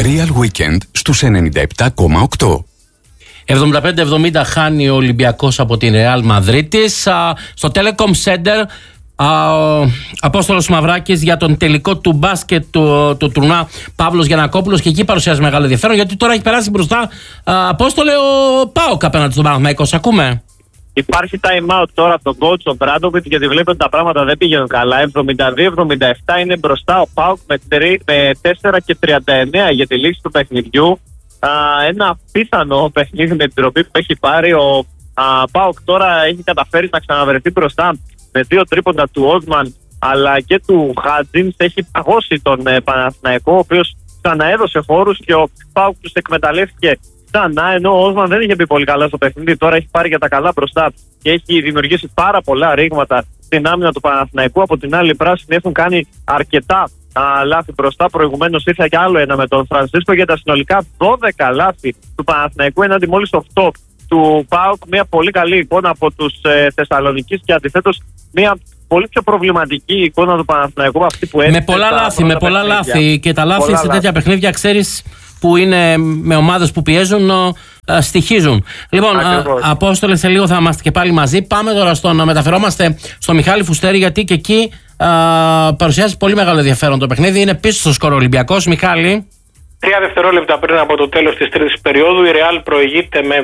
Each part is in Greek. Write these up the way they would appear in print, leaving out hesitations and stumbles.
Real Weekend στους 97,8. 75-70 χάνει ο Ολυμπιακός από την Ρεάλ Μαδρίτης. Στο Telecom Center Απόστολος Μαυράκης για τον τελικό του μπάσκετ του τουρνουά Παύλος Γιαννακόπουλος, και εκεί παρουσιάζει μεγάλο ενδιαφέρον, γιατί τώρα έχει περάσει μπροστά, Απόστολε, ο ΠΑΟΚ απέναντι στον Παναθηναϊκό. Ακούμε. Υπάρχει time out τώρα από τον coach ο Μπράντοβιτς, γιατί βλέπει ότι τα πράγματα δεν πηγαίνουν καλά. 72-77 είναι μπροστά ο ΠΑΟΚ με 4 και 39 για τη λήξη του παιχνιδιού. Ένα πιθανό παιχνίδι με την τροπή που έχει πάρει. Ο ΠΑΟΚ τώρα έχει καταφέρει να ξαναβρεθεί μπροστά με 2 τρίποντα του Όσμαν αλλά και του Χάτζινς. Έχει παγώσει τον Παναθηναϊκό, ο οποίος ξαναέδωσε χώρους και ο ΠΑΟΚ τους εκμεταλλεύτηκε ξανά, ενώ ο Όσμαν δεν είχε μπει πολύ καλά στο παιχνίδι. Τώρα έχει πάρει για τα καλά μπροστά και έχει δημιουργήσει πάρα πολλά ρήγματα στην άμυνα του Παναθηναϊκού. Από την άλλη, οι πράσινοι έχουν κάνει αρκετά λάθη μπροστά. Προηγουμένως ήρθε και άλλο ένα με τον Φρανσίσκο, για τα συνολικά 12 λάθη του Παναθηναϊκού έναντι μόλις 8 του ΠΑΟΚ. Μια πολύ καλή εικόνα από τους Θεσσαλονικείς και αντιθέτως μια πολύ πιο προβληματική εικόνα του Παναθηναϊκού από αυτή που έδειξε. Με πολλά λάθη. Και τα λάθη σε τέτοια παιχνίδια, ξέρεις, που είναι με ομάδες που πιέζουν, στοιχίζουν. Λοιπόν, Απόστολε, σε λίγο θα είμαστε και πάλι μαζί. Πάμε τώρα να μεταφερόμαστε στο Μιχάλη Φουστέρη, γιατί και εκεί παρουσιάζει πολύ μεγάλο ενδιαφέρον το παιχνίδι. Είναι πίσω στο σκορ Ολυμπιακός. Μιχάλη. 3 δευτερόλεπτα πριν από το τέλος της τρίτης περίοδου, η Ρεάλ προηγείται με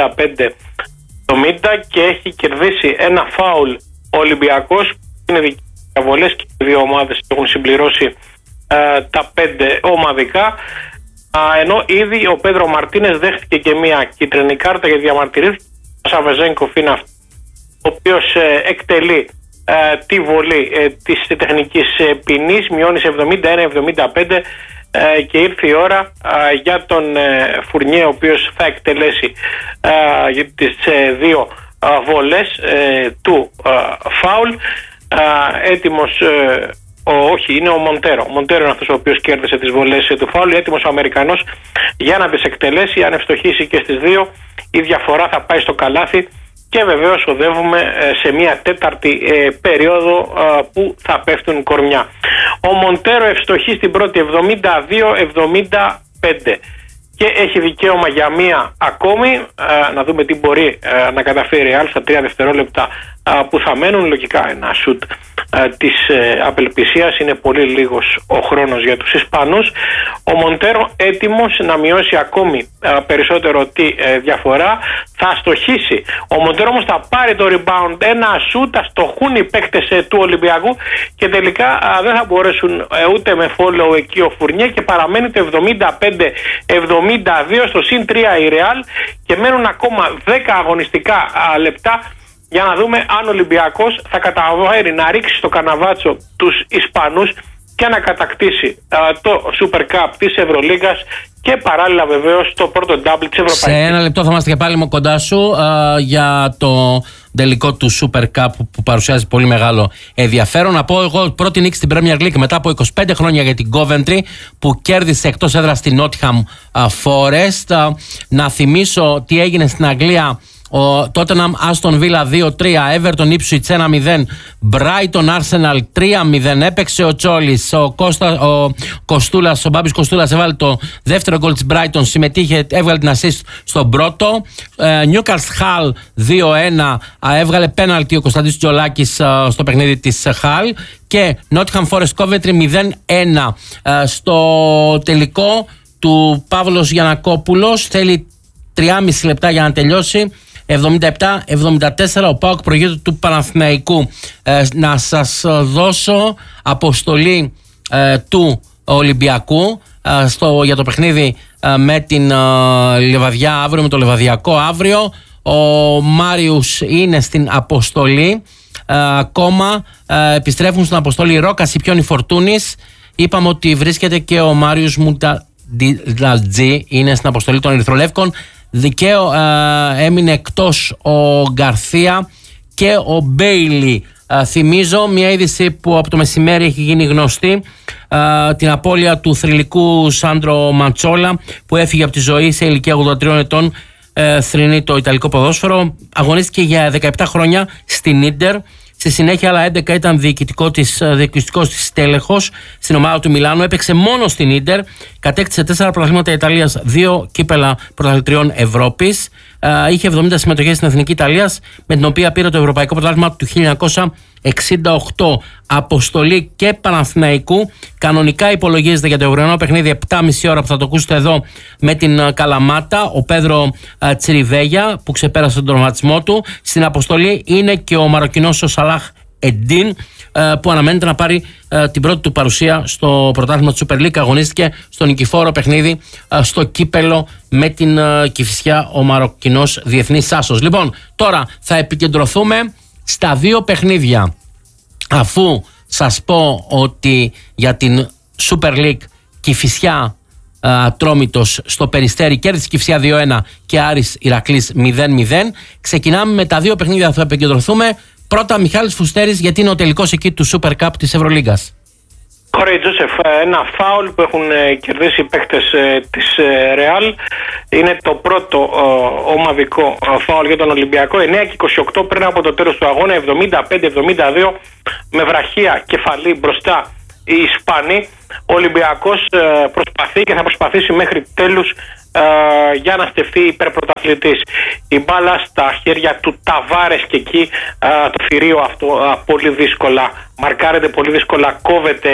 75-70 και έχει κερδίσει ένα φάουλ ο Ολυμπιακός. Είναι διαβολές και οι δύο ομάδες έχουν συμπληρώσει τα 5 ομαδικά. Ενώ ήδη ο Πέδρο Μαρτίνες δέχτηκε και μια κίτρινη κάρτα για διαμαρτυρήθηκε. Ο Σαβεζένκοφ είναι αυτό, ο οποίος εκτελεί τη βολή της τεχνικής ποινής, μειώνει σε 71-75 και ήρθε η ώρα για τον Φουρνιέ, ο οποίος θα εκτελέσει τις 2 βολές του φάουλ. Έτοιμος όχι, είναι ο Μοντέρο. Ο Μοντέρο είναι αυτός ο οποίος κέρδισε τις βολές του φάουλ. Έτοιμος ο Αμερικανός για να τις εκτελέσει. Αν ευστοχήσει και στις 2, η διαφορά θα πάει στο καλάθι. Και βεβαίως οδεύουμε σε μια τέταρτη περίοδο που θα πέφτουν κορμιά. Ο Μοντέρο ευστοχεί στην πρώτη 72-75 και έχει δικαίωμα για μία ακόμη. Να δούμε τι μπορεί να καταφέρει η Real στα 3 δευτερόλεπτα που θα μένουν. Λογικά ένα σουτ της απελπισίας, είναι πολύ λίγος ο χρόνος για τους Ισπανούς. Ο Μοντέρο έτοιμος να μειώσει ακόμη περισσότερο τη διαφορά, θα στοχίσει. Ο Μοντέρο όμως θα πάρει το rebound, ένα σουτ, θα στοχούν οι παίκτες του Ολυμπιακού και τελικά δεν θα μπορέσουν ούτε με follow εκεί ο Φουρνιέ και παραμένει το 75-72 στο συν 3 η Real και μένουν ακόμα 10 αγωνιστικά λεπτά για να δούμε αν ο Ολυμπιακός θα καταφέρει να ρίξει στο καναβάτσο τους Ισπανούς και να κατακτήσει το Super Cup της Ευρωλίγκας και παράλληλα βεβαίως το πρώτο double της Ευρωπαϊκής. Σε ένα λεπτό θα είμαστε και πάλι κοντά σου για το τελικό του Super Cup που παρουσιάζει πολύ μεγάλο ενδιαφέρον. Να πω εγώ πρώτη νίκη στην Premier League μετά από 25 χρόνια για την Coventry που κέρδισε εκτός έδρας στην Nottingham Forest. Να θυμίσω τι έγινε στην Αγγλία. Ο Tottenham Aston Villa 2-3, Everton Ipswich 1-0, Brighton Arsenal 3-0. Έπαιξε ο Τσόλης, ο Κοστούλας, ο Μπάμπης Κοστούλας έβαλε το δεύτερο γκολ της Brighton, συμμετείχε, έβγαλε την assist στον πρώτο. Newcastle Hull 2-1, έβγαλε πέναλτι ο Κωνσταντίνος Τζολάκης στο παιχνίδι της Hull. Και Nottingham Forest Coventry 0-1 στο τελικό του Παύλος Γιαννακόπουλος. Θέλει 3,5 λεπτά για να τελειώσει. 77-74 ο ΠΑΟΚ προηγείται του Παναθηναϊκού. Να σας δώσω αποστολή του Ολυμπιακού για το παιχνίδι με την Λεβαδιά αύριο, με το Λεβαδιακό αύριο. Ο Μάριους είναι στην αποστολή. Ακόμα επιστρέφουν στην αποστολή Ρόκα Σιπιόνι Φορτούνης. Είπαμε ότι βρίσκεται και ο Μάριους Μουταντζή, είναι στην αποστολή των Ερυθρολεύκων. Δικαίω έμεινε εκτός ο Γκαρθία και ο Μπέιλι. Θυμίζω μια είδηση που από το μεσημέρι έχει γίνει γνωστή, την απώλεια του θρυλικού Σάντρο Ματσόλα που έφυγε από τη ζωή σε ηλικία 83 ετών. Θρηνεί το ιταλικό ποδόσφαιρο. Αγωνίστηκε για 17 χρόνια στην Ίντερ. Στη συνέχεια, άλλα 11 ήταν διοικητικός της τέλεχος στην ομάδα του Μιλάνου. Έπαιξε μόνο στην Ίντερ. Κατέκτησε 4 πρωταθλήματα Ιταλίας, 2 κύπελα πρωταθλητριών Ευρώπης. Είχε 70 συμμετοχές στην Εθνική Ιταλίας, με την οποία πήρε το Ευρωπαϊκό Πρωτάθλημα του 1968. Αποστολή και Παναθηναϊκού. Κανονικά υπολογίζεται για το ευρωενό παιχνίδι 7,5 ώρα που θα το ακούσετε εδώ με την Καλαμάτα. Ο Πέδρο Τσιριβέγια που ξεπέρασε τον τραυματισμό του. Στην αποστολή είναι και ο Μαροκινός ο Σαλάχ Εντίν, που αναμένεται να πάρει την πρώτη του παρουσία στο πρωτάθλημα του Super League. Αγωνίστηκε στο νικηφόρο παιχνίδι στο κύπελο με την Κηφισιά, ο Μαροκινός διεθνής άσος. Λοιπόν, τώρα θα επικεντρωθούμε στα 2 παιχνίδια, αφού σας πω ότι για την Super League Κηφισιά Ατρόμητος στο Περιστέρι κέρδισε Κηφισιά 2-1 και Άρης Ηρακλής 0-0. Ξεκινάμε με τα 2 παιχνίδια που θα επικεντρωθούμε. Πρώτα, Μιχάλης Φουστέρης, γιατί είναι ο τελικός εκεί του Super Cup της Ευρωλίγκας. Κορέι Τζόσεφ, ένα φάουλ που έχουν κερδίσει οι παίκτες της Ρεάλ. Είναι το πρώτο ομαδικό φάουλ για τον Ολυμπιακό. 9 και 28 πριν από το τέλος του αγώνα, 75-72, με βραχία κεφαλή μπροστά οι Ισπανοί. Ο Ολυμπιακός προσπαθεί και θα προσπαθήσει μέχρι τέλους για να στεφθεί υπερπρωταθλητής. Η μπάλα στα χέρια του Ταβάρες και εκεί το θηρίο αυτό πολύ δύσκολα μαρκάρεται, πολύ δύσκολα κόβεται.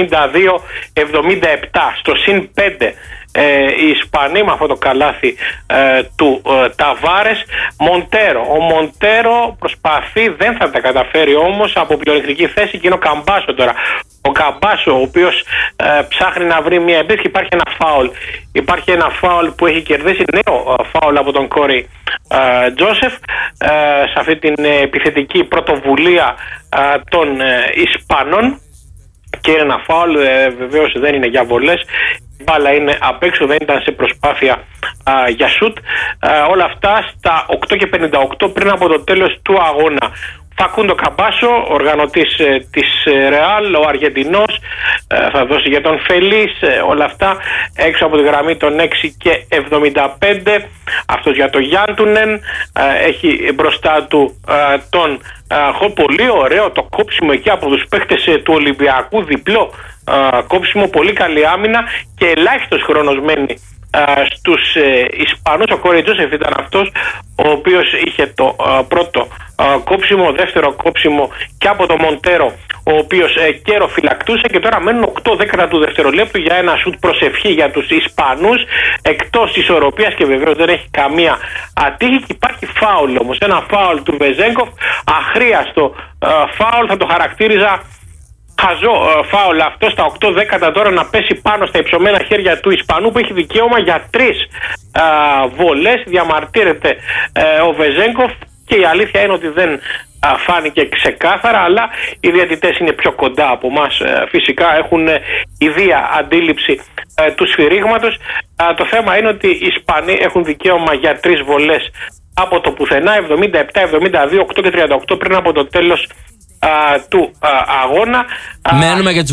72-77 στο συν 5 οι Ισπανοί με αυτό το καλάθι του Ταβάρες. Ο Μοντέρο προσπαθεί, δεν θα τα καταφέρει όμως από πλεονεκτική θέση, και είναι ο Καμπάσο τώρα. Ο Καμπάσο, ο οποίος ψάχνει να βρει μια εμπίθεση. Υπάρχει ένα φάουλ που έχει κερδίσει, νέο φάουλ από τον Κόρι Τζόσεφ σε αυτή την επιθετική πρωτοβουλία των Ισπανών, και είναι ένα φάουλ, βεβαίως δεν είναι για βολές. Η μπάλα είναι απ' έξω, δεν ήταν σε προσπάθεια για σουτ. Όλα αυτά στα 8 και 58 πριν από το τέλος του αγώνα. Φακούντο Καμπάσο, οργανωτής της Ρεάλ, ο Αργεντινός, θα δώσει για τον Φελίς, όλα αυτά έξω από τη γραμμή των 6 και 75. Αυτός για τον Γιάντουνεν, έχει μπροστά του τον πολύ ωραίο το κόψιμο εκεί από τους παίχτες του Ολυμπιακού, διπλό κόψιμο, πολύ καλή άμυνα και ελάχιστος χρόνος μένει στους Ισπανούς. Ο Κόρι Τζόσεφ ήταν αυτός ο οποίος είχε το πρώτο κόψιμο, δεύτερο κόψιμο και από το Μοντέρο, ο οποίος καιροφυλακτούσε, και τώρα μένουν 8 δέκατα του δευτερολέπτου για ένα σουτ προσευχή για τους Ισπανούς, εκτός ισορροπίας και βεβαίως δεν έχει καμία ατύχη. Και υπάρχει φάουλ όμως, ένα φάουλ του Βεζέγκοφ, αχρίαστο φάουλ, θα το χαρακτήριζα χαζό φάουλ αυτό στα 8 δέκατα τώρα να πέσει πάνω στα υψωμένα χέρια του Ισπανού, που έχει δικαίωμα για 3 βολές. Διαμαρτύρεται ο Βεζέγκοφ και η αλήθεια είναι ότι δεν φάνηκε ξεκάθαρα, αλλά οι διαιτητές είναι πιο κοντά από εμάς, φυσικά έχουν ιδία αντίληψη του σφυρίγματος. Το θέμα είναι ότι οι Ισπανοί έχουν δικαίωμα για 3 βολές από το πουθενά. 77-72, 8 και 38 πριν από το τέλος του αγώνα. Μένουμε για τις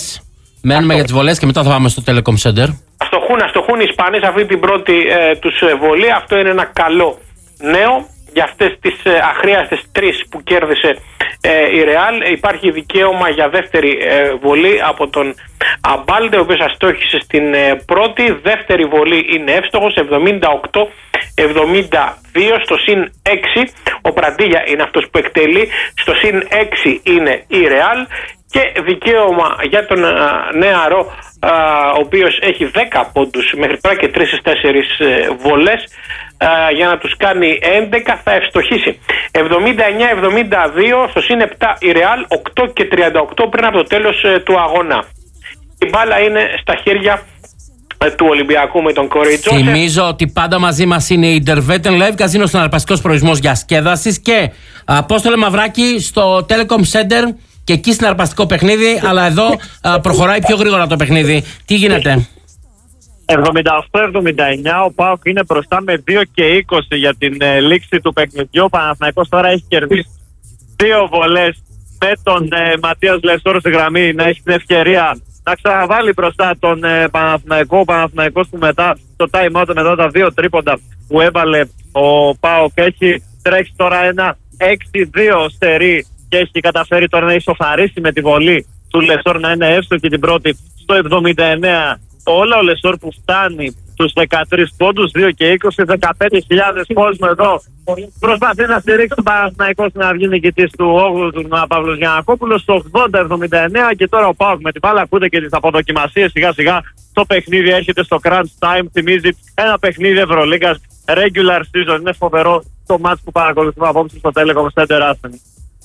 βολές. Και μετά θα πάμε στο Telecom Center. Αστοχούν οι Ισπανοί σε αυτή την πρώτη τους βολή. Αυτό είναι ένα καλό νέο για αυτές τις αχρίαστες 3 που κέρδισε η Ρεάλ. Υπάρχει δικαίωμα για δεύτερη βολή από τον Αμπάλντε, ο οποίος αστόχησε στην πρώτη. Δεύτερη βολή είναι εύστοχος, 78-72 στο συν 6. Ο Πραντίγια είναι αυτός που εκτελεί. Στο συν 6 είναι η Ρεάλ. Και δικαίωμα για τον νεαρό, ο οποίος έχει 10 πόντους μέχρι τώρα και 3-4 βολές, για να τους κάνει 11, θα ευστοχήσει. 79-72 στο συν 7 η Ρεάλ, 8 και 38 πριν από το τέλος του αγώνα. Η μπάλα είναι στα χέρια του Ολυμπιακού με τον Κόρι Τζόσεφ. Θυμίζω ότι πάντα μαζί μας είναι η Intervetten Live, καζίνο συναρπαστικός προορισμός για σκέδασης, και Απόστολε Μαυράκη στο Telecom Center, και εκεί συναρπαστικό παιχνίδι, αλλά εδώ προχωράει πιο γρήγορα το παιχνίδι. Τι γίνεται? 78-79, ο ΠΑΟΚ είναι μπροστά με 2 και 20 για την λήξη του παιχνιδιού. Ο Παναθηναϊκός τώρα έχει κερδίσει 2 βολές με τον Ματίας Λεσόρο στη γραμμή να έχει την ευκαιρία να ξαναβάλει μπροστά τον Παναθηναϊκό. Ο Παναθηναϊκός που μετά το time out, μετά τα 2 τρίποντα που έβαλε ο ΠΑΟΚ, έχει τρέξει τώρα ένα 6-2 στερί και έχει καταφέρει τώρα να ισοφαρίσει με τη βολή του Λεσόρ να είναι εύστοχη την πρώτη στο 79. Όλα ο Λεσόρ που φτάνει στους 13 πόντους, 2 και 20, 15.000 κόσμο εδώ. Προσπαθεί να στηρίξει τον Παναθηναϊκό να βγει νικητής του 8ου του Παύλος Γιαννακόπουλος στο 80-79 και τώρα ο ΠΑΟΚ με την μπάλα ακούτε και τις αποδοκιμασίες σιγά σιγά. Το παιχνίδι έρχεται στο crunch time, θυμίζει ένα παιχνίδι Ευρωλίγκας, regular season. Είναι φοβερό το match που παρακολουθούμε απόψε στο Telecom Center Athens.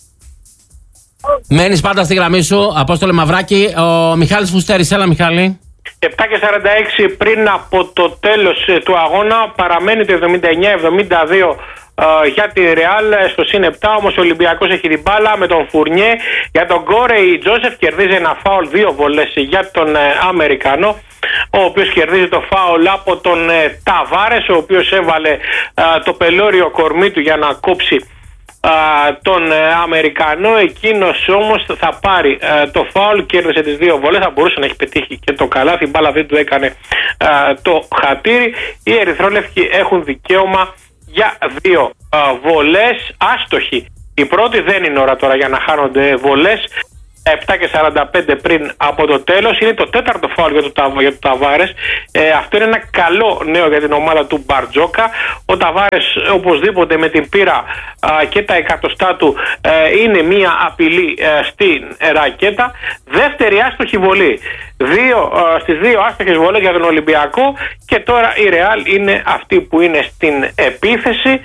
Μένεις πάντα στη γραμμή σου, Απόστολε Μαυράκη. Ο Μιχάλης Φουστέρης, έλα Μιχάλη. 7 και 46 πριν από το τέλος του αγώνα, παραμένει το 79-72 για τη Ρεάλ στο συν 7, όμως ο Ολυμπιακός έχει την μπάλα με τον Φουρνιέ. Για τον Γκόρεϊ Τζόσεφ κερδίζει ένα φάουλ, 2 βολές για τον Αμερικανό, ο οποίος κερδίζει το φάουλ από τον Ταβάρες, ο οποίος έβαλε το πελώριο κορμί του για να κόψει τον Αμερικανό. Εκείνος όμως θα πάρει το φάουλ, κέρδισε τις 2 βολές, θα μπορούσε να έχει πετύχει και το καλάθι, η μπάλα δεν του έκανε το χατήρι. Οι ερυθρόλευκοι έχουν δικαίωμα για 2 βολές, άστοχοι. Η πρώτη, δεν είναι ώρα τώρα για να χάνονται βολές. 7 και 45 πριν από το τέλος. Είναι το 4ο φάουλ για το Ταβάρες. Αυτό είναι ένα καλό νέο για την ομάδα του Μπαρτζόκα. Ο Ταβάρες οπωσδήποτε με την πείρα και τα εκατοστά του είναι μια απειλή στην ρακέτα. Δεύτερη άστοχη βολή. Στις 2 άστοχες βολές για τον Ολυμπιακό και τώρα η Ρεάλ είναι αυτή που είναι στην επίθεση.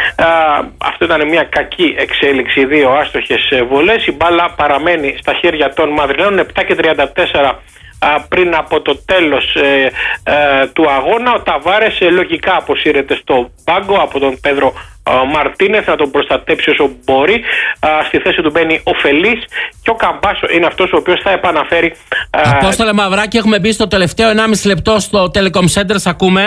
Αυτό ήταν μια κακή εξέλιξη, 2 άστοχες βολές. Η μπάλα παραμένει στα χέρια των Μαδριλένων. 7 και 34 πριν από το τέλος του αγώνα. Ο Ταβάρες λογικά αποσύρεται στο πάγκο από τον Πέδρο Μαρτίνεθ να τον προστατέψει όσο μπορεί. Στη θέση του μπαίνει ο Φελής και ο Καμπάσο είναι αυτός ο οποίος θα επαναφέρει. Απόστολε Μαυράκη, έχουμε μπει στο τελευταίο 1,5 λεπτό στο Telecom Center, ακούμε.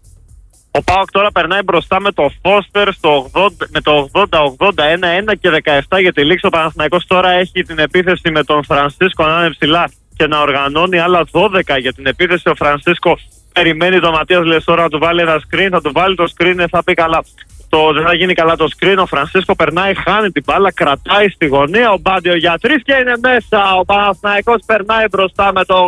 Ο ΠΑΟΚ τώρα περνάει μπροστά με το Φώστερ με το 80-81, 1 και 17 για τη λήξη. Ο Παναθηναϊκός τώρα έχει την επίθεση με τον Φρανσίσκο να είναι ψηλά και να οργανώνει άλλα 12 για την επίθεση. Ο Φρανσίσκο περιμένει τον Ματίας Λεσόρα να του βάλει ένα screen, θα του βάλει το screen, θα πει καλά. Δεν θα γίνει καλά το screen. Ο Φρανσίσκο περνάει, χάνει την μπάλα, κρατάει στη γωνία. Ο Μπάντιο για 3 και είναι μέσα. Ο Παναθηναϊκός περνάει μπροστά με το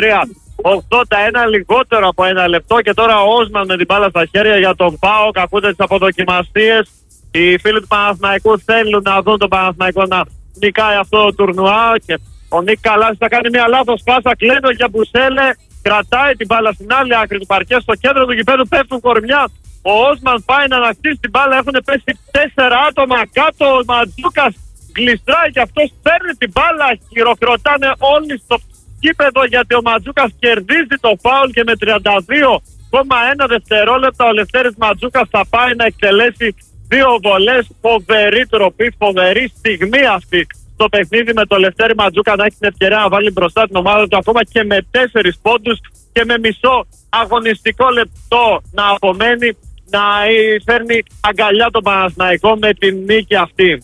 83-81, λιγότερο από 1 λεπτό. Και τώρα ο Όσμαν με την μπάλα στα χέρια για τον ΠΑΟΚ. Ακούτε τις αποδοκιμασίες. Οι φίλοι του Παναθηναϊκού θέλουν να δουν τον Παναθηναϊκό να νικάει αυτό το τουρνουά. Και ο Νίκ Καλάσης θα κάνει μια λάθος πάσα. Κλείνω για Μπουσέλε. Κρατάει την μπάλα στην άλλη άκρη του παρκέ. Στο κέντρο του γηπέδου πέφτουν κορμιά. Ο Όσμαν πάει να ανακτήσει την μπάλα. Έχουν πέσει 4 άτομα κάτω. Ο Ματζούκας γλιστράει και αυτός παίρνει την μπάλα. Χειροκροτάνε όλοι στο γήπεδο γιατί ο Ματζούκας κερδίζει το φάουλ και με 32,1 δευτερόλεπτα ο Λευτέρης Ματζούκας θα πάει να εκτελέσει 2 βολές. Φοβερή τροπή, φοβερή στιγμή αυτή στο παιχνίδι με το Λευτέρη Ματζούκα να έχει την ευκαιρία να βάλει μπροστά την ομάδα του ακόμα και με 4 πόντους και με μισό αγωνιστικό λεπτό να απομένει να φέρνει αγκαλιά τον Παναθηναϊκό με την νίκη αυτή.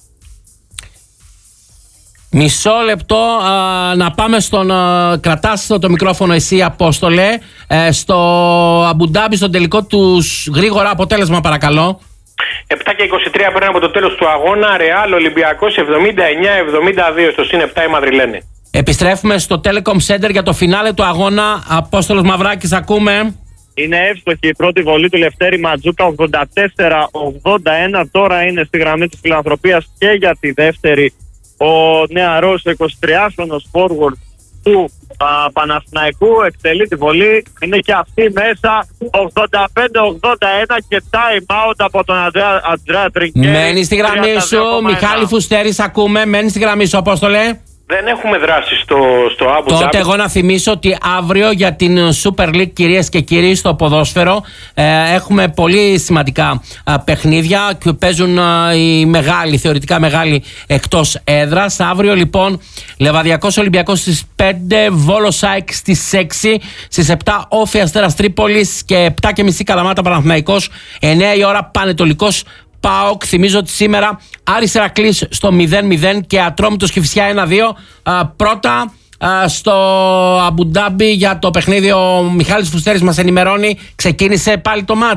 Μισό λεπτό να πάμε στον... κρατάς το μικρόφωνο εσύ, Απόστολε, στο Αμπουντάμπι, στον τελικό του γρήγορα αποτέλεσμα παρακαλώ. 7 και 23 πριν από το τέλος του αγώνα, Ρεάλ Ολυμπιακός 79-72 στο συν 7 η Μαδριλένη. Επιστρέφουμε στο Telecom Center για το φινάλε του αγώνα. Απόστολος Μαυράκης, ακούμε. Είναι εύστοχη η πρώτη βολή του Λευτέρη Ματζούκα, 84-81. Τώρα είναι στη γραμμή της φιλανθρωπίας και για τη δεύτερη ο νεαρός 23χρονος forward του Παναθηναϊκού. Εκτελεί τη βολή, είναι και αυτή μέσα. 85-81 και time out από τον Αντρέα Τρινκέρη. Μένει στη γραμμή σου, Μιχάλη Φουστέρης, ακούμε. Μένει στη γραμμή σου, Απόστολε. Δεν έχουμε δράσει στο Αμπου Ντάμπι. Τότε εγώ να θυμίσω ότι αύριο για την Super League, κυρίες και κύριοι, στο ποδόσφαιρο έχουμε πολύ σημαντικά παιχνίδια και παίζουν οι μεγάλοι, θεωρητικά μεγάλοι εκτός έδρας. Αύριο λοιπόν Λεβαδιακός Ολυμπιακός στις 5, Βόλος ΑΕΚ στις 6, στις 7 Όφη Αστέρας Τρίπολης και 7.30 Καλαμάτα Παναθηναϊκός, 9 η ώρα Πανετολικός ΠΑΟΚ. Θυμίζω ότι σήμερα Άρης Ηρακλής στο 0-0 και Ατρόμητος Κηφισιά 1-2. Πρώτα στο Αμπουντάμπι για το παιχνίδι ο Μιχάλης Φουστέρης μας ενημερώνει. Ξεκίνησε πάλι το μάτς.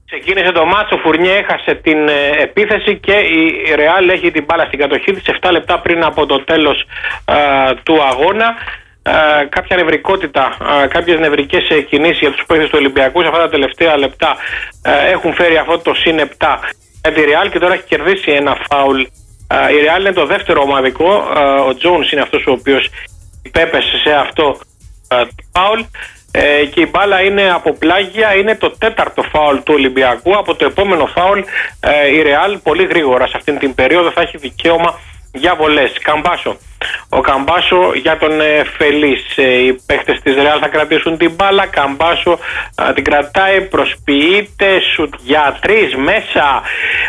Ξεκίνησε το μάτσο, ο Φουρνιέ έχασε την επίθεση και η Ρεάλ έχει την μπάλα στην κατοχή της 7 λεπτά πριν από το τέλος του αγώνα. Κάποια νευρικότητα, κάποιες νευρικές κινήσεις για τους παίκτες του Ολυμπιακού σε αυτά τα τελευταία λεπτά έχουν φέρει αυτό το συν 7 για τη Ρεάλ και τώρα έχει κερδίσει ένα φάουλ. Η Ρεάλ είναι το δεύτερο ομαδικό, ο Τζόουνς είναι αυτός ο οποίος υπέπεσε σε αυτό το φάουλ. Και η μπάλα είναι από πλάγια, είναι το τέταρτο φάουλ του Ολυμπιακού. Από το επόμενο φάουλ η Ρεάλ πολύ γρήγορα σε αυτήν την περίοδο θα έχει δικαίωμα για βολές. Καμπάσο. Ο Καμπάσο για τον Φελής. Οι παίχτες της Ρεάλ θα κρατήσουν την μπάλα. Καμπάσο την κρατάει, προσποιείται, σουτ για 3 μέσα.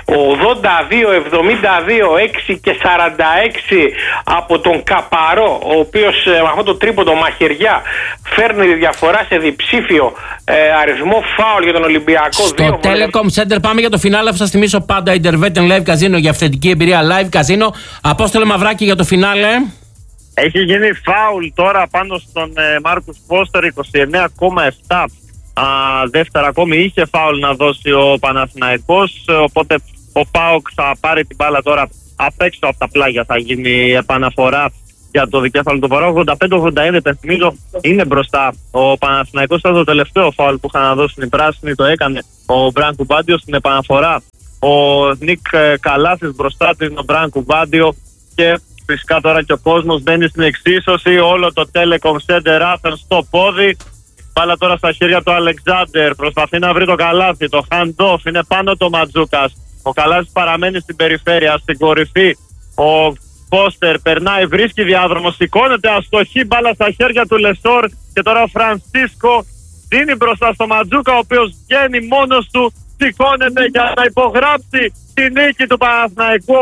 82-72, 6 και 46 από τον Καπαρό, ο οποίος με αυτό το τρίποντο μαχαιριά φέρνει τη διαφορά σε διψήφιο αριθμό φάουλ για τον Ολυμπιακό. Στο Telecom Center πάμε για το φινάλε. Θα σας θυμίσω πάντα Intervet Live Casino για αυθεντική εμπειρία live Casino. Απόστολε Μαυράκη για το φινάλε. Έχει γίνει φάουλ τώρα πάνω στον Μάρκους Φώστερ, 29,7 δεύτερα ακόμη. Είχε φάουλ να δώσει ο Παναθηναϊκός, οπότε ο ΠΑΟΚ θα πάρει την μπάλα τώρα απ' έξω από τα πλάγια. Θα γίνει επαναφορά για το δικέφαλο του Βορρά. 85-81 παιχνίδι είναι μπροστά. Ο Παναθηναϊκός ήταν το τελευταίο φάουλ που είχαν να δώσουν οι πράσινοι, το έκανε ο Μπραν Κουμπάντιο στην επαναφορά. Ο Νίκ Καλάθης μπροστά του είναι ο Μπραν Κουμπάντιο και φυσικά τώρα και ο κόσμος μπαίνει στην εξίσωση. Όλο το Telecom Center Athens στο πόδι. Μπάλα τώρα στα χέρια του Αλεξάνδερ. Προσπαθεί να βρει το καλάθι. Το hand-off είναι πάνω το Ματζούκας. Ο Καλάθης παραμένει στην περιφέρεια, στην κορυφή. Ο Φώστερ περνάει, βρίσκει διάδρομο, σηκώνεται αστοχή. Μπάλα στα χέρια του Λεσόρ. Και τώρα ο Φρανσίσκο δίνει μπροστά στο Ματζούκα, ο οποίος βγαίνει μόνος του. Σηκώνεται για να υπογράψει τη νίκη του Παναθηναϊκού.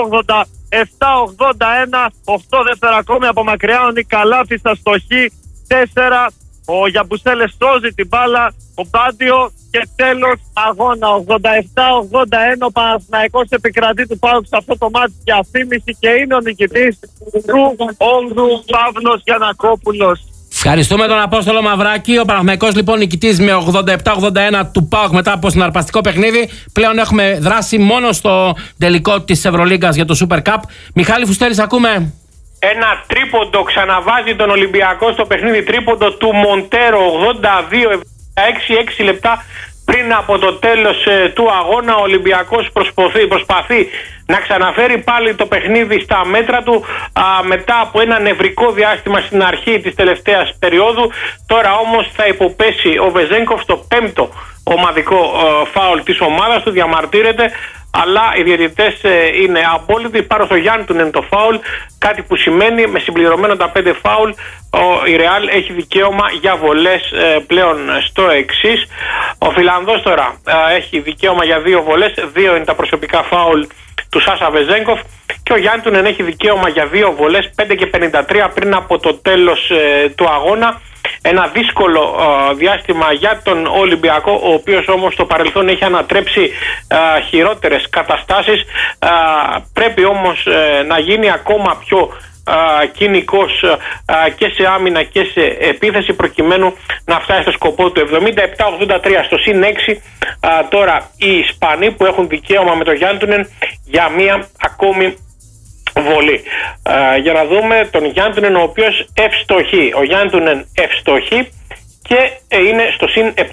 87-81, 8 δεύτερα ακόμη από μακριά. Ο Νικαλάφης αστοχή 4. Ο Γιαμπουσέλες σώζει την μπάλα. Ο Μπάντιο και τέλος αγώνα. 87-81 ο Παναθηναϊκός επικρατεί του ΠΑΟΚ σε αυτό το μάτι για αφήμιση και είναι ο νικητής του 8ου Παύλος Γιαννακόπουλος. Ευχαριστούμε τον Απόστολο Μαυράκη. Ο Παναθηναϊκός λοιπόν νικητής με 87-81 του ΠΑΟΚ μετά από συναρπαστικό παιχνίδι. Πλέον έχουμε δράσει μόνο στο τελικό της Ευρωλίγκας για το Super Cup. Μιχάλη Φουστέρης, ακούμε. Ένα τρίποντο ξαναβάζει τον Ολυμπιακό στο παιχνίδι. Τρίποντο του Μοντέρο 82-76, 6 λεπτά πριν από το τέλος του αγώνα. Ο Ολυμπιακός προσπαθεί να ξαναφέρει πάλι το παιχνίδι στα μέτρα του μετά από ένα νευρικό διάστημα στην αρχή της τελευταίας περίοδου. Τώρα όμως θα υποπέσει ο Βεζένκοφ στο 5ο ομαδικό φάουλ της ομάδας του. Διαμαρτύρεται, αλλά οι διαιτητές είναι απόλυτοι. Πάνω στο Γιάννη το φάουλ, κάτι που σημαίνει με συμπληρωμένο τα 5 φάουλ η Ρεάλ έχει δικαίωμα για βολές πλέον στο εξής. Ο Φιλανδός τώρα έχει δικαίωμα για 2 βολές, 2 είναι τα προσωπικά φάουλ του Σάσα Βεζένκοφ και ο Γιάννη έχει δικαίωμα για 2 βολές, 5 και 53 πριν από το τέλος του αγώνα. Ένα δύσκολο διάστημα για τον Ολυμπιακό, ο οποίος όμως στο παρελθόν έχει ανατρέψει χειρότερες καταστάσεις. Πρέπει όμως να γίνει ακόμα πιο κοινικός και σε άμυνα και σε επίθεση προκειμένου να φτάσει στο σκοπό του. 77-83 στο συν 6 τώρα οι Ισπανοί που έχουν δικαίωμα με τον Γιάντουνεν για μία ακόμη βολή. Για να δούμε τον Γιάντουνεν, ο οποίος ευστοχεί. Ο Γιάντουνεν ευστοχεί και είναι στο συν 7-84-77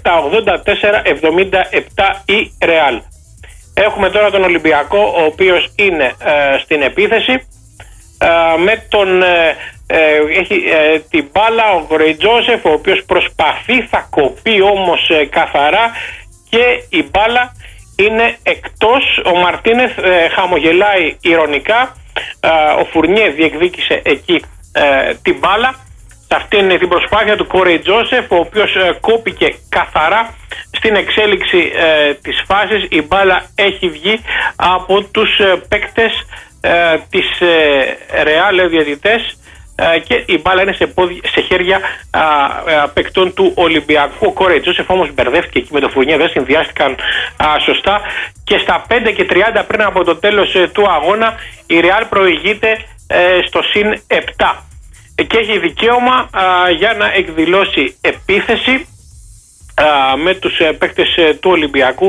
η Ρεάλ. Έχουμε τώρα τον Ολυμπιακό, ο οποίος είναι στην επίθεση με τον έχει την μπάλα ο Γκορεϊτζόσεφ, ο οποίος προσπαθεί, θα κοπεί όμως καθαρά και η μπάλα είναι εκτός. Ο Μαρτίνεθ χαμογελάει ηρωνικά. Ο Φουρνιέ διεκδίκησε εκεί την μπάλα σε αυτήν την προσπάθεια του Γκορεϊτζόσεφ, ο οποίος κόπηκε καθαρά στην εξέλιξη της φάσης. Η μπάλα έχει βγει από τους παίκτες της Ρεάλ διαιτητές και η μπάλα είναι σε χέρια παικτών του Ολυμπιακού. Ο Γκορεϊτζόσεφ όμως μπερδεύτηκε εκεί με το Φουρνιέ, δεν συνδυάστηκαν σωστά και στα 5 και 30 πριν από το τέλος του αγώνα η Ρεάλ προηγείται στο συν 7 και έχει δικαίωμα για να εκδηλώσει επίθεση με τους παίκτες του Ολυμπιακού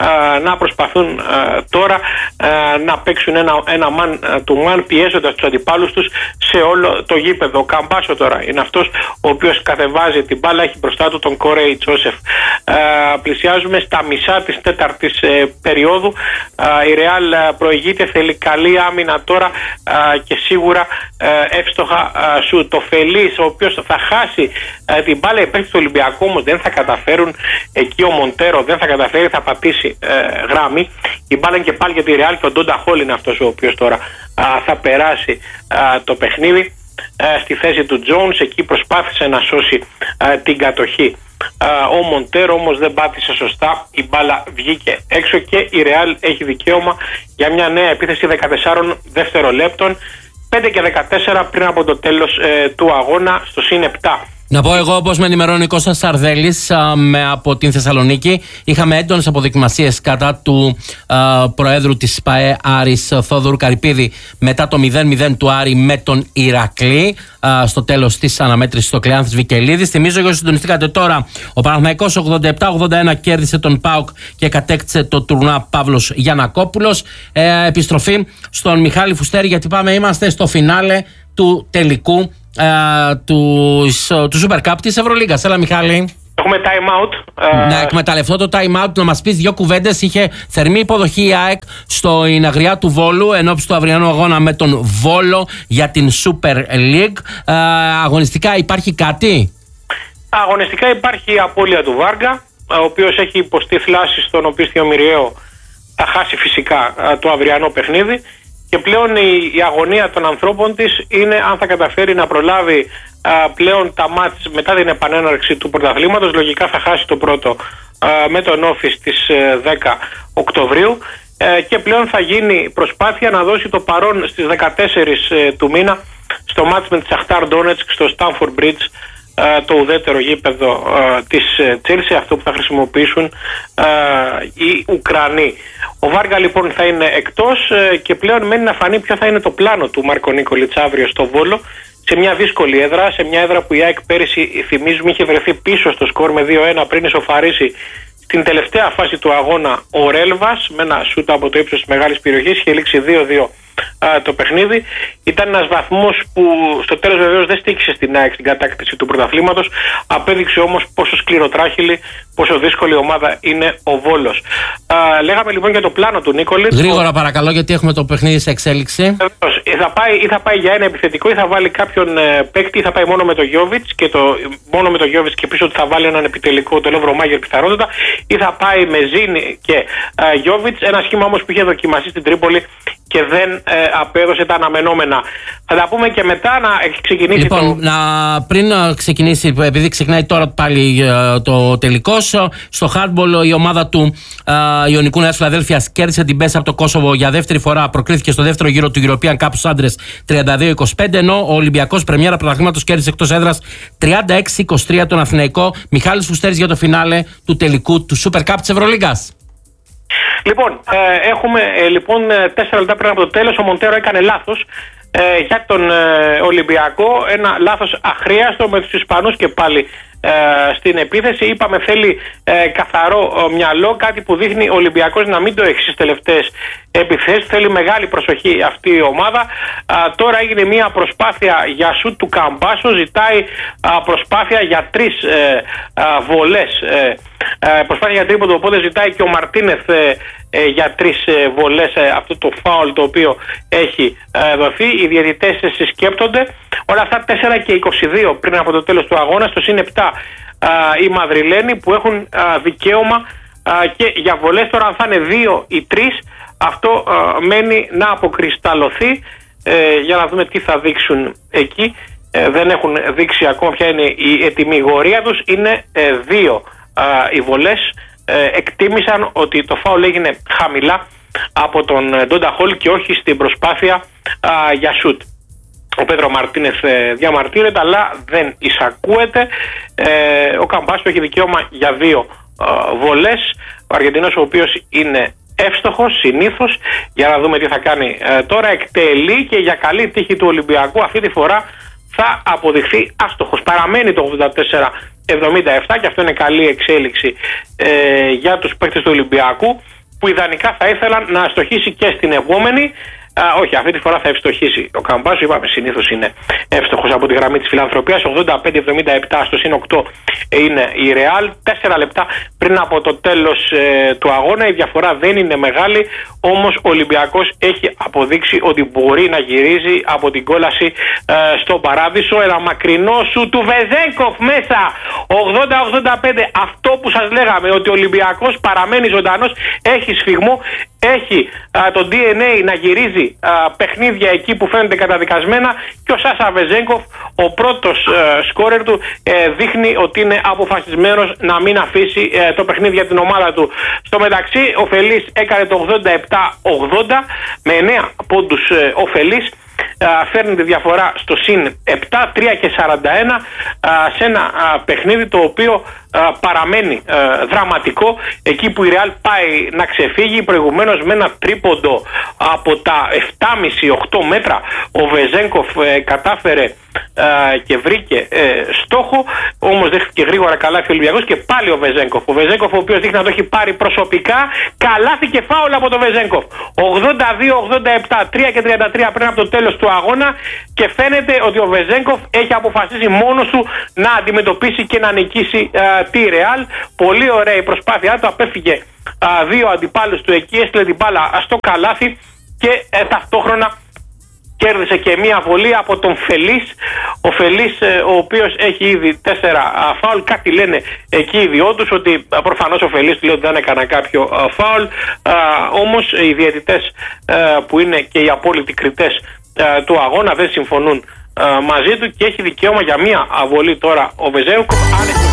να προσπαθούν τώρα να παίξουν ένα man to man, πιέζοντας τους αντιπάλους τους σε όλο το γήπεδο. Ο Καμπάσο τώρα είναι αυτός ο οποίος κατεβάζει την μπάλα, έχει μπροστά του τον Κορέι Τζόσεφ. Πλησιάζουμε στα μισά της τέταρτης περίοδου. Η Ρεάλ προηγείται, θέλει καλή άμυνα τώρα και σίγουρα εύστοχα σου. Το Φελής, ο οποίος θα χάσει την μπάλα, οι παίκτες του Ολυμπιακού όμως δεν θα καταφέρουν. Εκεί ο Μοντέρο δεν θα καταφέρει, θα πατήσει γράμμη. Η μπάλα είναι και πάλι για τη Ρεάλ και ο Ντόντα Χολ είναι αυτός ο οποίος τώρα θα περάσει το παιχνίδι στη θέση του Τζόουνς. Εκεί προσπάθησε να σώσει την κατοχή ο Μοντέρο, όμως δεν πάτησε σωστά, η μπάλα βγήκε έξω και η Ρεάλ έχει δικαίωμα για μια νέα επίθεση 14 δευτερολέπτων, 5 και 14 πριν από το τέλος του αγώνα, στο συν 7. Να πω εγώ, όπως με ενημερώνει ο Κώστας Σαρδέλης από την Θεσσαλονίκη, είχαμε έντονες αποδοκιμασίες κατά του Προέδρου της ΠΑΕ Άρης Θόδωρου Καρυπίδη μετά το 0-0 του Άρη με τον Ηρακλή στο τέλος της αναμέτρησης στο Κλεάνθης Βικελίδης. Θυμίζω, για όσοι συντονιστήκατε τώρα, ο Παναθηναϊκός 87-81 κέρδισε τον ΠΑΟΚ και κατέκτησε το τουρνουά Παύλος Γιαννακόπουλος. Επιστροφή στον Μιχάλη Φουστέρη, γιατί είμαστε στο φινάλε του τελικού του Super Cup της Ευρωλίγκας. Έλα, Μιχάλη. Έχουμε time out. Να εκμεταλλευτώ το time out, να μας πεις δύο κουβέντες. Είχε θερμή υποδοχή η ΑΕΚ στο Ιναγριά του Βόλου ενώπιση του αυριανού αγώνα με τον Βόλο για την Super League. Αγωνιστικά υπάρχει κάτι? Αγωνιστικά υπάρχει η απώλεια του Βάργα, ο οποίος έχει υποστεί θλάση στον Οπίστιο Μυριαίο. Θα χάσει φυσικά το αυριανό παιχνίδι. Και πλέον η αγωνία των ανθρώπων της είναι αν θα καταφέρει να προλάβει πλέον τα μάτς μετά την επανέναρξη του πρωταθλήματος. Λογικά θα χάσει το πρώτο με τον Όφη στις 10 Οκτωβρίου και πλέον θα γίνει προσπάθεια να δώσει το παρόν στις 14 του μήνα στο μάτς με τη Σαχτάρ Ντόνετσκ στο Στάνφορντ Μπριτζ, το ουδέτερο γήπεδο της Τσέλσι, αυτό που θα χρησιμοποιήσουν οι Ουκρανοί. Ο Βάργα λοιπόν θα είναι εκτός και πλέον μένει να φανεί ποιο θα είναι το πλάνο του Μάρκο Νίκολιτς αύριο στο Βόλο, σε μια δύσκολη έδρα, σε μια έδρα που η ΑΕΚ πέρυσι, θυμίζουμε, είχε βρεθεί πίσω στο σκορ με 2-1 πριν ισοφαρίσει στην τελευταία φάση του αγώνα ο Ρέλβας με ένα σούτα από το ύψος της μεγάλης περιοχής. Είχε λήξει 2-2 το παιχνίδι. Ήταν ένας βαθμός που στο τέλος βεβαίως δεν στοίχησε στην ΑΕΚ στην κατάκτηση του πρωταθλήματος. Απέδειξε όμως πόσο σκληροτράχυλη, πόσο δύσκολη ομάδα είναι ο Βόλος. Λέγαμε λοιπόν για το πλάνο του Νίκολιτς. Γρήγορα παρακαλώ, γιατί έχουμε το παιχνίδι σε εξέλιξη. Θα πάει για ένα επιθετικό ή θα βάλει κάποιον παίκτη, ή θα πάει μόνο με το Γιόβιτς και πίσω του θα βάλει έναν επιτελικό, τον Λοβρομάγερ πιθανότατα, ή θα πάει με Ζήνη και Γιόβιτς. Ένα σχήμα όμως που είχε δοκιμαστεί στην Τρίπολη και δεν απέδωσε τα αναμενόμενα. Θα τα πούμε και μετά, να ξεκινήσει. Λοιπόν, πριν ξεκινήσει, επειδή ξεκινάει τώρα πάλι το τελικός, στο hardball η ομάδα του Ιωνικού Νέας Φιλαδέλφειας κέρδισε την Πέσα από το Κόσοβο για δεύτερη φορά. Προκρίθηκε στο δεύτερο γύρο του European Cup στους άντρες 32-25, ενώ ο Ολυμπιακός πρεμιέρα πρωταθλήματος κέρδισε εκτός έδρας 36-23 τον Αθηναϊκό. Μιχάλης Φουστέρης για το φινάλε του τελικού του Super Cup της Ευρωλίγκας. Λοιπόν, έχουμε 4 λεπτά πριν από το τέλος. Ο Μοντέρο έκανε λάθος για τον Ολυμπιακό. Ένα λάθος αχρίαστο με τους Ισπανούς και πάλι στην επίθεση. Είπαμε θέλει καθαρό μυαλό, κάτι που δείχνει ο Ολυμπιακός να μην το έχει στις τελευταίες επιθέσεις. Θέλει μεγάλη προσοχή αυτή η ομάδα. Τώρα έγινε μια προσπάθεια για σουτ του Καμπάσο, ζητάει προσπάθεια για 3 βολές, προσπάθεια για τρίποντο, οπότε ζητάει και ο Μαρτίνεθ για 3 βολές αυτό το φάουλ το οποίο έχει δοθεί. Οι διαιτητές συσκέπτονται όλα αυτά. 4 και 22 πριν από το τέλος του αγώνα, στο συν 7 οι Μαδριλένοι που έχουν δικαίωμα και για βολές. Τώρα αν θα είναι 2 ή 3, αυτό μένει να αποκρισταλωθεί, για να δούμε τι θα δείξουν εκεί. Δεν έχουν δείξει ακόμα ποια είναι η ετοιμιγορία τους. Είναι 2 οι βολές. Εκτίμησαν ότι το φάουλ έγινε χαμηλά από τον Ντόντα Χολ και όχι στην προσπάθεια για σουτ. Ο Πέντρο Μαρτίνεθ διαμαρτύρεται, αλλά δεν εισακούεται. Ο Καμπάσο έχει δικαίωμα για 2 βολές. Ο Αργεντινός, ο οποίος είναι εύστοχος συνήθως, για να δούμε τι θα κάνει τώρα, εκτελεί και για καλή τύχη του Ολυμπιακού αυτή τη φορά θα αποδειχθεί άστοχος. Παραμένει το 77 και αυτό είναι καλή εξέλιξη για τους παίκτες του Ολυμπιακού, που ιδανικά θα ήθελαν να αστοχήσει και στην επόμενη. Όχι, αυτή τη φορά θα ευστοχήσει ο Καμπάσου. Είπαμε, συνήθως είναι εύστοχος από τη γραμμή της φιλανθρωπίας. 85-77 στο συν 8 είναι η Ρεάλ. 4 λεπτά πριν από το τέλος του αγώνα. Η διαφορά δεν είναι μεγάλη. Όμως ο Ολυμπιακός έχει αποδείξει ότι μπορεί να γυρίζει από την κόλαση στον παράδεισο. Ένα μακρινό σου του Βεζέγκοφ μέσα. 80-85. Αυτό που σας λέγαμε, ότι ο Ολυμπιακός παραμένει ζωντανός, έχει σφιγμό. Έχει το DNA να γυρίζει παιχνίδια εκεί που φαίνονται καταδικασμένα, και ο Σάσα Βεζέγκοφ, ο πρώτος σκόρερ του, δείχνει ότι είναι αποφασισμένος να μην αφήσει το παιχνίδι για την ομάδα του. Στο μεταξύ, ο Φελής έκανε το 87-80 με 9 πόντους. Ο Φελής φέρνει τη διαφορά στο συν 7, 3 και 41 σε ένα παιχνίδι το οποίο παραμένει δραματικό, εκεί που η Ρεάλ πάει να ξεφύγει. Προηγουμένως με ένα τρίποντο από τα 7,5-8 μέτρα ο Βεζέγκοφ κατάφερε και βρήκε στόχο, όμως δέχτηκε γρήγορα καλάθι ο Ολυμπιακός, και πάλι ο Βεζέγκοφ. Ο Βεζέγκοφ, ο οποίος δείχνει να το έχει πάρει προσωπικά, καλάθι και φάουλ από τον Βεζέγκοφ. 82-87, 3 και 33 πριν από το τέλος του αγώνα, και φαίνεται ότι ο Βεζέγκοφ έχει αποφασίσει μόνος του να αντιμετωπίσει και να νικήσει τη Ρεάλ. Πολύ ωραία η προσπάθειά του, απέφυγε δύο αντιπάλους του εκεί, έστειλε την μπάλα στο καλάθι και ταυτόχρονα κέρδισε και μία βολή από τον Φελής. Ο Φελής, ο οποίος έχει ήδη 4 φάουλ. Κάτι λένε εκεί οι δυο τους, ότι προφανώς ο Φελής του λέει ότι δεν έκανα κάποιο φάουλ. Όμως οι διαιτητές, που είναι και οι απόλυτοι κριτές του αγώνα, δεν συμφωνούν μαζί του, και έχει δικαίωμα για μία βολή τώρα ο Βεζέγκοφ.